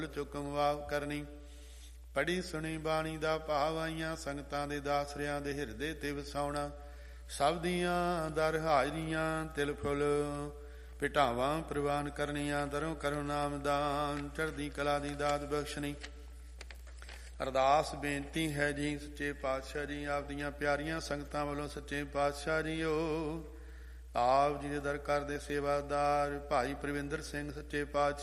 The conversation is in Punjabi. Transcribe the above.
ਚੁਕਮ ਵਾਵ ਕਰਨੀ। ਪੜੀ ਸੁਣੀ ਬਾਣੀ ਦਾ ਭਾਵ ਆਈਆਂ ਸੰਗਤਾਂ ਦੇ ਦਾਸਰਿਆਂ ਦੇ ਹਿਰਦੇ ਤੇ ਵਸਾਉਣਾ। ਸਭ ਦੀਆਂ ਦਰ ਹਾਜ਼ਰੀਆਂ ਤਿਲ ਫੁੱਲ ਭਿਟਾਵਾਂ ਪ੍ਰਵਾਨ ਕਰਨੀਆਂ। ਦਰੋਂ ਕਰੋ ਨਾਮਦਾਨ ਚੜ੍ਹਦੀ ਕਲਾ ਦੀ ਦਾਤ ਬਖਸ਼ਣੀ। ਅਰਦਾਸ ਬੇਨਤੀ ਹੈ ਜੀ ਸੱਚੇ ਪਾਤਸ਼ਾਹ ਜੀ ਆਪ ਦੀਆਂ ਪਿਆਰੀਆਂ ਸੰਗਤਾਂ ਵੱਲੋਂ ਸੱਚੇ ਪਾਤਸ਼ਾਹ ਜੀਓ ਆਪ ਜੀ ਦੇ ਦਰ ਕਰਦੇ ਸੇਵਾਦਾਰ ਭਾਈ ਪ੍ਰਵਿੰਦਰ ਸਿੰਘ ਸੱਚੇ ਪਾਤਸ਼ਾਹ